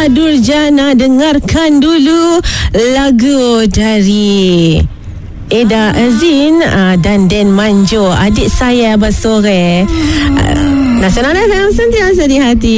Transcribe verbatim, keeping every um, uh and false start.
Durjana, dengarkan dulu lagu dari Eda Azin uh, dan Den Manjo, adik saya bersore. uh, Nasional F M sentiasa di hati.